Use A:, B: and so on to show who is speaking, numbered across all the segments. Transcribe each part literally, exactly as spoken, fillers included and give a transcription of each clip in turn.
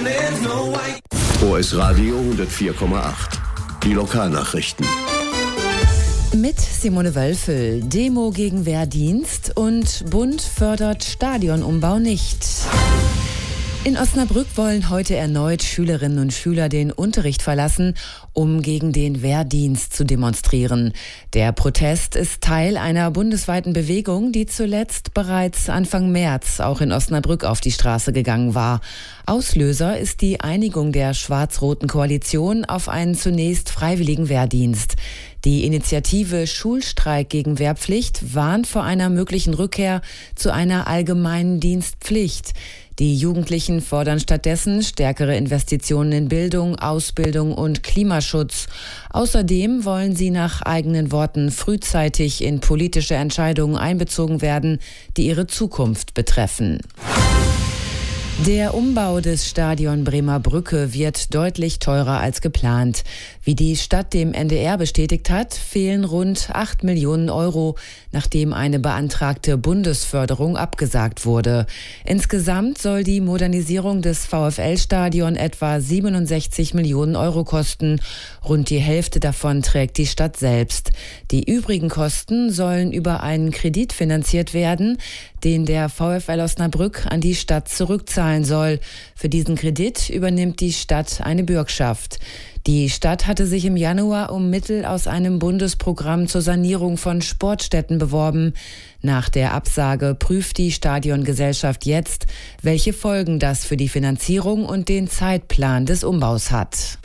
A: O S Radio hundertvier Komma acht. Die Lokalnachrichten.
B: Mit Simone Wölfel. Demo gegen Wehrdienst und Bund fördert Stadionumbau nicht. In Osnabrück wollen heute erneut Schülerinnen und Schüler den Unterricht verlassen, um gegen den Wehrdienst zu demonstrieren. Der Protest ist Teil einer bundesweiten Bewegung, die zuletzt bereits Anfang März auch in Osnabrück auf die Straße gegangen war. Auslöser ist die Einigung der schwarz-roten Koalition auf einen zunächst freiwilligen Wehrdienst. Die Initiative Schulstreik gegen Wehrpflicht warnt vor einer möglichen Rückkehr zu einer allgemeinen Dienstpflicht. Die Jugendlichen fordern stattdessen stärkere Investitionen in Bildung, Ausbildung und Klimaschutz. Außerdem wollen sie nach eigenen Worten frühzeitig in politische Entscheidungen einbezogen werden, die ihre Zukunft betreffen. Der Umbau des Stadion Bremer Brücke wird deutlich teurer als geplant. Wie die Stadt dem N D R bestätigt hat, fehlen rund acht Millionen Euro, nachdem eine beantragte Bundesförderung abgesagt wurde. Insgesamt soll die Modernisierung des VfL-Stadion etwa siebenundsechzig Millionen Euro kosten. Rund die Hälfte davon trägt die Stadt selbst. Die übrigen Kosten sollen über einen Kredit finanziert werden, den der VfL Osnabrück an die Stadt zurückzahlen soll. Für diesen Kredit übernimmt die Stadt eine Bürgschaft. Die Stadt hatte sich im Januar um Mittel aus einem Bundesprogramm zur Sanierung von Sportstätten beworben. Nach der Absage prüft die Stadiongesellschaft jetzt, welche Folgen das für die Finanzierung und den Zeitplan des Umbaus hat.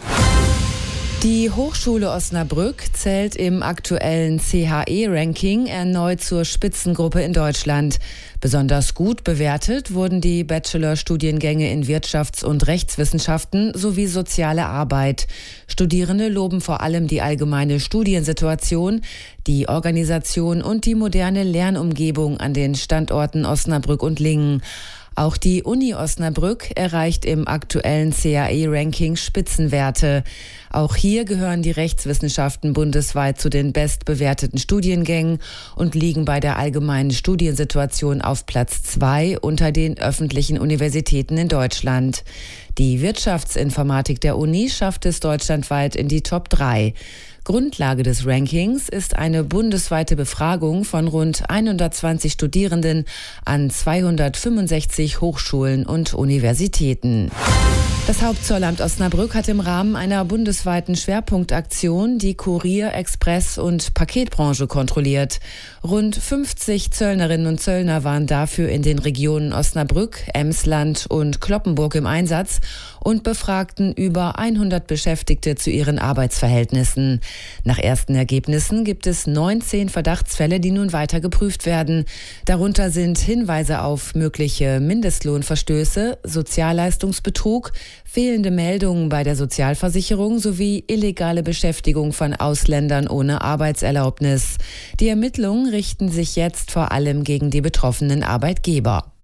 B: Die Hochschule Osnabrück zählt im aktuellen C H E-Ranking erneut zur Spitzengruppe in Deutschland. Besonders gut bewertet wurden die Bachelorstudiengänge in Wirtschafts- und Rechtswissenschaften sowie soziale Arbeit. Studierende loben vor allem die allgemeine Studiensituation, die Organisation und die moderne Lernumgebung an den Standorten Osnabrück und Lingen. Auch die Uni Osnabrück erreicht im aktuellen C H E-Ranking Spitzenwerte. Auch hier gehören die Rechtswissenschaften bundesweit zu den bestbewerteten Studiengängen und liegen bei der allgemeinen Studiensituation auf Platz zwei unter den öffentlichen Universitäten in Deutschland. Die Wirtschaftsinformatik der Uni schafft es deutschlandweit in die Top drei. Grundlage des Rankings ist eine bundesweite Befragung von rund hundertzwanzig Studierenden an zweihundertfünfundsechzig Hochschulen und Universitäten. Das Hauptzollamt Osnabrück hat im Rahmen einer bundesweiten Schwerpunktaktion die Kurier-, Express- und Paketbranche kontrolliert. Rund fünfzig Zöllnerinnen und Zöllner waren dafür in den Regionen Osnabrück, Emsland und Cloppenburg im Einsatz und befragten über hundert Beschäftigte zu ihren Arbeitsverhältnissen. Nach ersten Ergebnissen gibt es neunzehn Verdachtsfälle, die nun weiter geprüft werden. Darunter sind Hinweise auf mögliche Mindestlohnverstöße, Sozialleistungsbetrug, fehlende Meldungen bei der Sozialversicherung sowie illegale Beschäftigung von Ausländern ohne Arbeitserlaubnis. Die Ermittlungen richten sich jetzt vor allem gegen die betroffenen Arbeitgeber.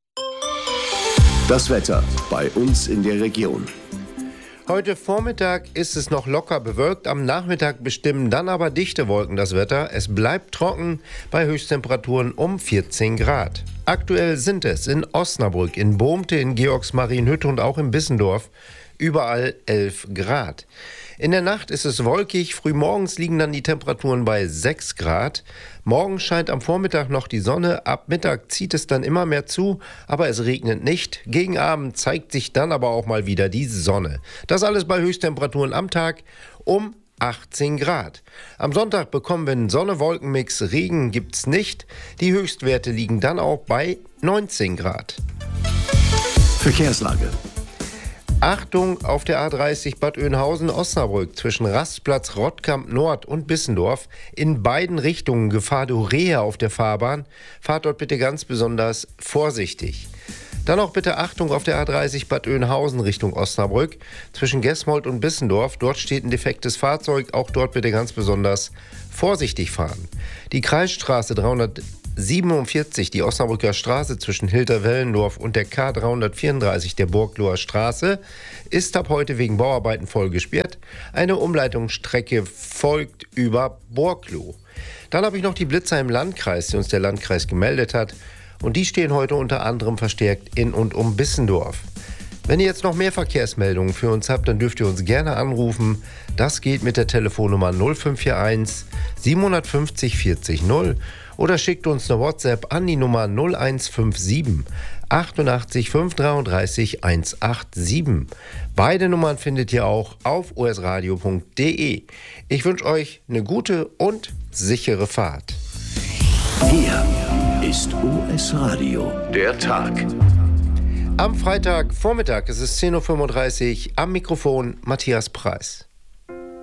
A: Das Wetter bei uns in der Region.
C: Heute Vormittag ist es noch locker bewölkt, am Nachmittag bestimmen dann aber dichte Wolken das Wetter. Es bleibt trocken bei Höchsttemperaturen um vierzehn Grad. Aktuell sind es in Osnabrück, in Bohmte, in Georgsmarienhütte und auch in Bissendorf überall elf Grad. In der Nacht ist es wolkig, frühmorgens liegen dann die Temperaturen bei sechs Grad. Morgen scheint am Vormittag noch die Sonne, ab Mittag zieht es dann immer mehr zu, aber es regnet nicht. Gegen Abend zeigt sich dann aber auch mal wieder die Sonne. Das alles bei Höchsttemperaturen am Tag um achtzehn Grad. Am Sonntag bekommen wir einen Sonne-Wolken-Mix, Regen gibt's nicht. Die Höchstwerte liegen dann auch bei neunzehn Grad.
A: Verkehrslage.
C: Achtung auf der A dreißig Bad Oeynhausen-Osnabrück zwischen Rastplatz Rottkamp Nord und Bissendorf. In beiden Richtungen Gefahr durch Rehe auf der Fahrbahn. Fahrt dort bitte ganz besonders vorsichtig. Dann auch bitte Achtung auf der A dreißig Bad Oeynhausen Richtung Osnabrück zwischen Gesmold und Bissendorf. Dort steht ein defektes Fahrzeug. Auch dort bitte ganz besonders vorsichtig fahren. Die Kreisstraße dreihundertsiebenundvierzig, die Osnabrücker Straße zwischen Hilter-Wellendorf und der K dreihundertvierunddreißig der Burgloher Straße, ist ab heute wegen Bauarbeiten voll gesperrt. Eine Umleitungsstrecke folgt über Borkloh. Dann habe ich noch die Blitzer im Landkreis, die uns der Landkreis gemeldet hat. Und die stehen heute unter anderem verstärkt in und um Bissendorf. Wenn ihr jetzt noch mehr Verkehrsmeldungen für uns habt, dann dürft ihr uns gerne anrufen. Das geht mit der Telefonnummer null fünf vier eins sieben fünf null vierzig null oder schickt uns eine WhatsApp an die Nummer null eins fünf sieben achtundachtzig fünf dreiunddreißig hundertsiebenundachtzig. Beide Nummern findet ihr auch auf o s radio punkt d e. Ich wünsche euch eine gute und sichere Fahrt.
A: Hier ist O S Radio, der Tag.
C: Am Freitagvormittag ist es zehn Uhr fünfunddreißig, am Mikrofon Matthias Preis.